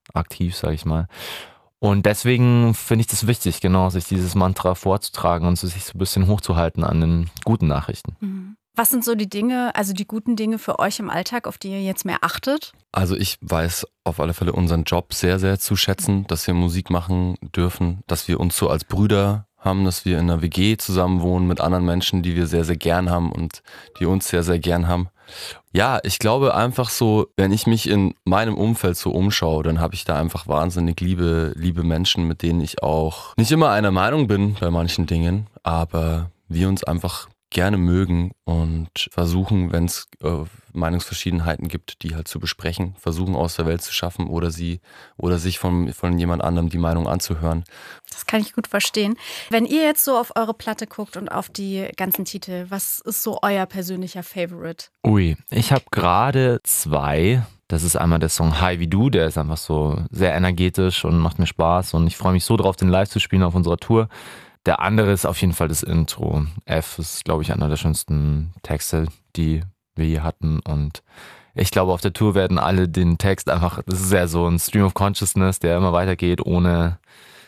aktiv, sage ich mal. Und deswegen finde ich das wichtig, genau, sich dieses Mantra vorzutragen und sich so ein bisschen hochzuhalten an den guten Nachrichten. Mhm. Was sind so die Dinge, also die guten Dinge für euch im Alltag, auf die ihr jetzt mehr achtet? Also ich weiß auf alle Fälle unseren Job sehr, sehr zu schätzen, dass wir Musik machen dürfen, dass wir uns so als Brüder haben, dass wir in einer WG zusammen wohnen mit anderen Menschen, die wir sehr, sehr gern haben und die uns sehr, sehr gern haben. Ja, ich glaube einfach so, wenn ich mich in meinem Umfeld so umschaue, dann habe ich da einfach wahnsinnig liebe Menschen, mit denen ich auch nicht immer einer Meinung bin bei manchen Dingen, aber wir uns einfach gerne mögen und versuchen, wenn es Meinungsverschiedenheiten gibt, die halt zu besprechen, versuchen aus der Welt zu schaffen oder sich von jemand anderem die Meinung anzuhören. Das kann ich gut verstehen. Wenn ihr jetzt so auf eure Platte guckt und auf die ganzen Titel, was ist so euer persönlicher Favorite? Ui, ich habe gerade 2. Das ist einmal der Song Hi wie du, der ist einfach so sehr energetisch und macht mir Spaß und ich freue mich so drauf, den live zu spielen auf unserer Tour. Der andere ist auf jeden Fall das Intro. F ist, glaube ich, einer der schönsten Texte, die wir je hatten. Und ich glaube, auf der Tour werden alle den Text einfach, das ist ja so ein Stream of Consciousness, der immer weitergeht ohne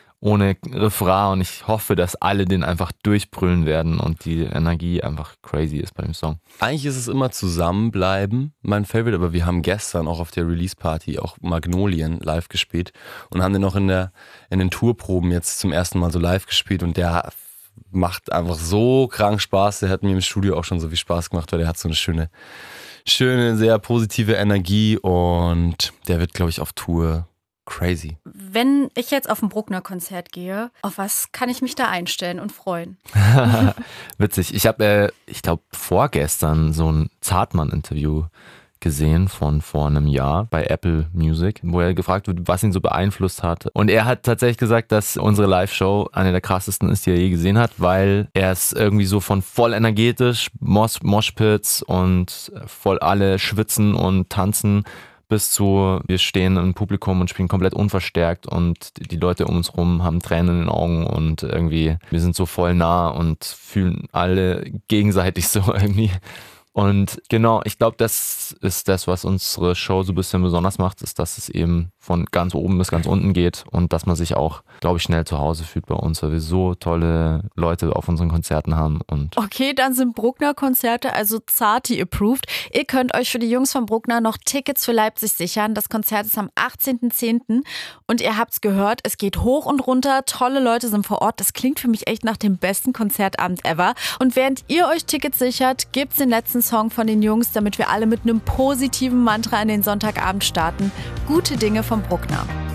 Refrain. Und ich hoffe, dass alle den einfach durchbrüllen werden und die Energie einfach crazy ist bei dem Song. Eigentlich ist es immer Zusammenbleiben, mein Favorite, aber wir haben gestern auch auf der Release-Party auch Magnolien live gespielt und haben den noch in den Tourproben jetzt zum ersten Mal so live gespielt und der macht einfach so krank Spaß. Der hat mir im Studio auch schon so viel Spaß gemacht, weil der hat so eine schöne, sehr positive Energie und der wird, glaube ich, auf Tour crazy. Wenn ich jetzt auf ein Bruckner-Konzert gehe, auf was kann ich mich da einstellen und freuen? Witzig. Ich habe, ich glaube, vorgestern so ein Zartmann-Interview gesehen von vor einem Jahr bei Apple Music, wo er gefragt wird, was ihn so beeinflusst hat. Und er hat tatsächlich gesagt, dass unsere Live-Show eine der krassesten ist, die er je gesehen hat, weil er es irgendwie so von voll energetisch, Moshpits und voll alle schwitzen und tanzen, bis zu, wir stehen im Publikum und spielen komplett unverstärkt und die Leute um uns rum haben Tränen in den Augen und irgendwie, wir sind so voll nah und fühlen alle gegenseitig so irgendwie. Und genau, ich glaube, das ist das, was unsere Show so ein bisschen besonders macht, ist, dass es eben von ganz oben bis ganz unten geht und dass man sich auch, glaube ich, schnell zu Hause fühlt bei uns, weil wir so tolle Leute auf unseren Konzerten haben. Und okay, dann sind Bruckner-Konzerte also Zati approved. Ihr könnt euch für die Jungs von Bruckner noch Tickets für Leipzig sichern. Das Konzert ist am 18.10. und ihr habt's gehört, es geht hoch und runter, tolle Leute sind vor Ort. Das klingt für mich echt nach dem besten Konzertabend ever. Und während ihr euch Tickets sichert, gibt's den letzten Song von den Jungs, damit wir alle mit einem positiven Mantra in den Sonntagabend starten. Gute Dinge von Bruckner.